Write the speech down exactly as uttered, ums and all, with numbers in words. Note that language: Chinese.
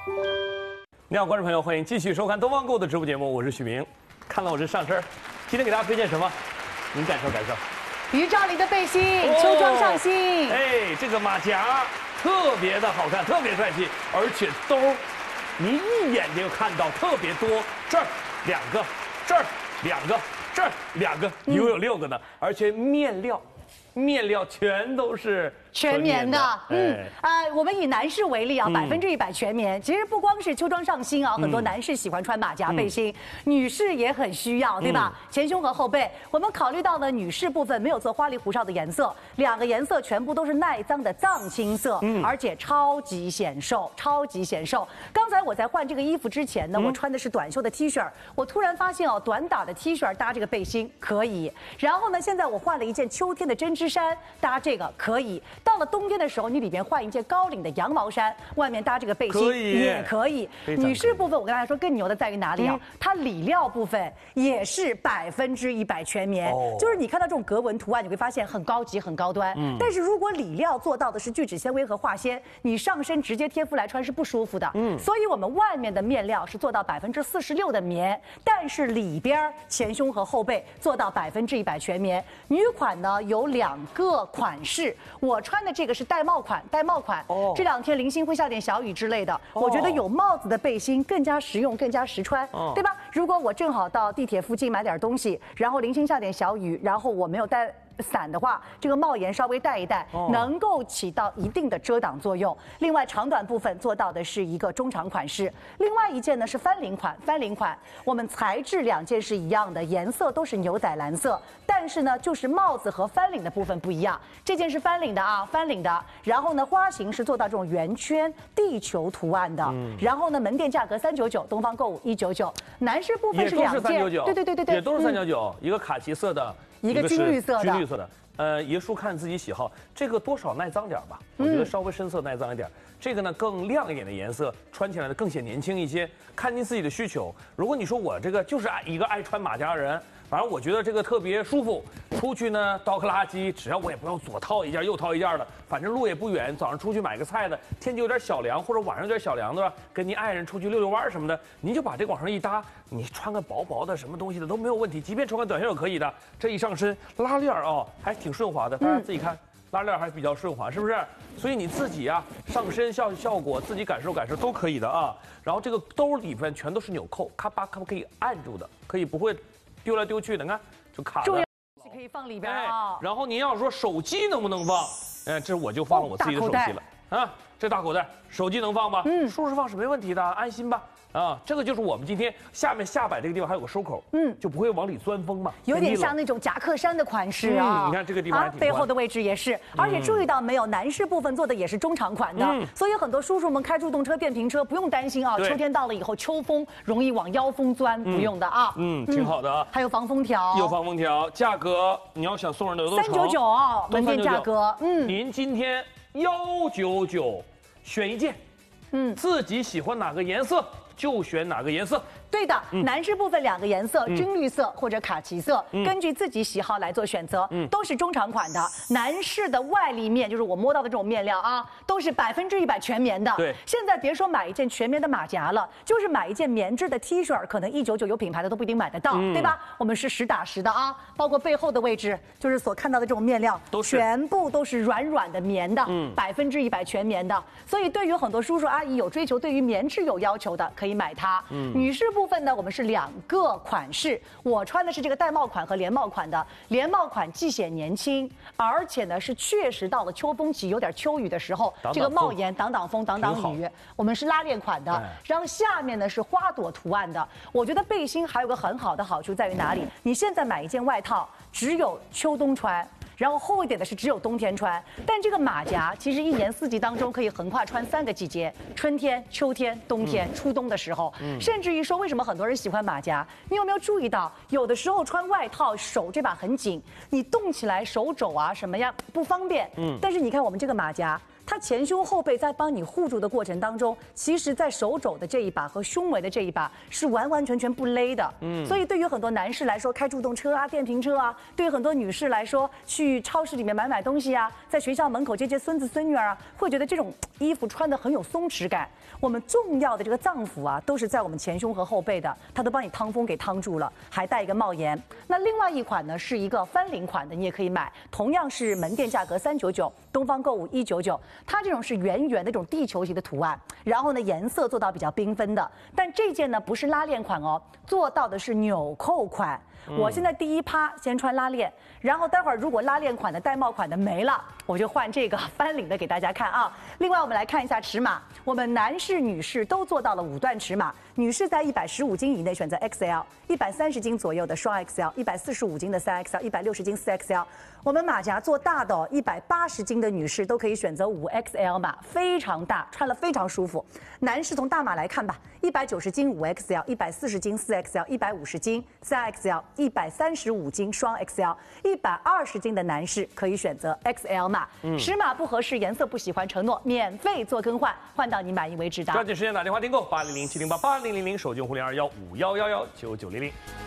你好，观众朋友，欢迎继续收看东方购的直播节目，我是许明。看到我这上身，今天给大家推荐什么？您感受感受。 于兆林的背心，秋装上新。 哎，这个马甲特别的好看，特别帅气，而且兜儿，您一眼就看到特别多，这儿两个，这儿两个，这儿两个，一共有六个呢，而且面料。面料全都是全棉的，嗯，呃，我们以男士为例啊，百分之一百全棉。其实不光是秋装上新啊，很多男士喜欢穿马甲背心，女士也很需要，对吧？前胸和后背，我们考虑到呢，女士部分没有做花里胡哨的颜色，两个颜色全部都是耐脏的藏青色，而且超级显瘦，超级显瘦。刚才我在换这个衣服之前呢，我穿的是短袖的 T 恤，我突然发现哦，短打的 T 恤搭这个背心可以。然后呢，现在我换了一件秋天的针织衫搭这个可以，到了冬天的时候，你里边换一件高领的羊毛衫，外面搭这个背心可以也可以。女士部分，我跟大家说更牛的在于哪里啊？嗯、它里料部分也是百分之一百全棉，哦、就是你看到这种格纹图案，你会发现很高级、很高端。嗯、但是如果里料做到的是聚酯纤维和化纤，你上身直接贴肤来穿是不舒服的。嗯，所以我们外面的面料是做到百分之四十六的棉，但是里边前胸和后背做到百分之一百全棉。女款呢有两个款式，我穿的这个是戴帽款，戴帽款。哦，这两天零星会下点小雨之类的，哦、我觉得有帽子的背心更加实用，更加实穿，哦、对吧？如果我正好到地铁附近买点东西，然后零星下点小雨，然后我没有带伞的话，这个帽檐稍微戴一戴，哦、能够起到一定的遮挡作用。另外，长短部分做到的是一个中长款式。另外一件呢是翻领款，翻领款我们材质两件是一样的，颜色都是牛仔蓝色，但是呢就是帽子和翻领的部分不一样。这件是翻领的啊，翻领的。然后呢花型是做到这种圆圈地球图案的。嗯、然后呢门店价格三九九，东方购物一九九。男士部分是两件，对对对对对， 也都是三九九，一个卡其色的。 一个军绿色的， 军绿色的，呃，爷叔看自己喜好，这个多少耐脏点吧，我觉得稍微深色耐脏一点。嗯、这个呢更亮一点的颜色，穿起来呢更显年轻一些，看您自己的需求。如果你说我这个就是一个爱穿马甲的人，反正我觉得这个特别舒服，出去呢倒个垃圾，只要我也不用左套一件右套一件的，反正路也不远，早上出去买个菜的，天气有点小凉或者晚上有点小凉的，跟您爱人出去溜溜弯什么的，您就把这个往上一搭，你穿个薄薄的什么东西的都没有问题，即便穿个短袖也可以的。这一上身拉链啊、哦，还挺顺滑的，大家自己看。嗯拉链还比较顺滑，是不是？所以你自己啊，上身效效果自己感受感受都可以的啊。然后这个兜里边全都是纽扣，咔吧咔吧可以按住的，可以不会丢来丢去的，你看就卡了。 重要东西可以放里边啊、 哎。然后您要说手机能不能放？哎，这我就放了我自己的手机了、哦、啊。这大口袋，手机能放吗？嗯，舒适放是没问题的，安心吧。啊，这个就是我们今天下面下摆这个地方还有个收口，嗯，就不会往里钻风嘛， 有点像那种夹克衫的款式啊。 嗯、你看这个地方还挺宽， 啊，背后的位置也是，而且注意到没有，男士部分做的也是中长款的，嗯、所以很多叔叔们开助动车、电瓶车不用担心啊，秋天到了以后秋风容易往腰封钻，嗯、不用的啊。 嗯，挺好的啊。 还有防风条， 有防风条，价格你要想送人的都三九九哦，门店价格， 嗯，您今天幺九九选一件，嗯，自己喜欢哪个颜色就选哪个颜色。 对的，嗯、男士部分两个颜色，军、嗯、绿色或者卡其色，嗯、根据自己喜好来做选择，嗯、都是中长款的。男士的外立面就是我摸到的这种面料啊，都是百分之一百全棉的。 对， 现在别说买一件全棉的马甲了，就是买一件棉质的 T 恤，可能一九九有品牌的都不一定买得到，嗯、对吧？我们是实打实的啊，包括背后的位置，就是所看到的这种面料， 都是全部都是软软的棉的，百分之一百全棉的。所以对于很多叔叔阿姨有追求，对于棉质有要求的，可以买它。嗯，女士部分呢，我们是两个款式，我穿的是这个戴帽款和连帽款的。连帽款既显年轻，而且呢是确实到了秋风起有点秋雨的时候， 挡挡这个帽檐挡挡风挡挡雨。我们是拉链款的，然后下面呢是花朵图案的。我觉得背心还有个很好的好处在于哪里？你现在买一件外套，只有秋冬穿。然后厚一点的是只有冬天穿，但这个马甲其实一年四季当中可以横跨穿三个季节：春天、秋天、冬天、嗯、初冬的时候。嗯、甚至于说，为什么很多人喜欢马甲？你有没有注意到，有的时候穿外套手这把很紧，你动起来手肘啊什么呀不方便。嗯。但是你看我们这个马甲。 它前胸后背在帮你护住的过程当中，其实在手肘的这一把和胸围的这一把是完完全全不勒的。嗯，所以对于很多男士来说，开助动车啊、电瓶车啊，对于很多女士来说，去超市里面买买东西啊，在学校门口接接孙子孙女儿啊，会觉得这种衣服穿得很有松弛感。我们重要的这个脏腑啊，都是在我们前胸和后背的，它都帮你趟风给趟住了，还带一个帽檐。那另外一款呢，是一个翻领款的，你也可以买，同样是门店价格三九九，东方购物一九九。它这种是圆圆的这种地球形的图案，然后呢颜色做到比较缤纷的，但这件呢不是拉链款哦，做到的是纽扣款。我现在第一趴先穿拉链，然后待会儿如果拉链款的带帽款的没了，我就换这个翻领的给大家看啊。另外我们来看一下尺码，我们男士女士都做到了五段尺码，女士在一百十五斤以内选择 X L， 一百三十斤左右的双 X L， 一百四十五斤的三 X L， 一百六十斤四 X L。我们马甲做大的，一百八十斤的女士都可以选择五 X L 码，非常大，穿了非常舒服。男士从大码来看吧，一百九十斤五 X L， 一百四十斤四 X L， 一百五十斤三 X L， 一百三十五斤双 X L， 一百二十斤的男士可以选择 X L 码。嗯，尺码不合适，颜色不喜欢，承诺免费做更换，换到你满意为止的。 抓紧时间打电话订购八零零七零八八零零零，手机用户零二幺五幺幺幺九九零零。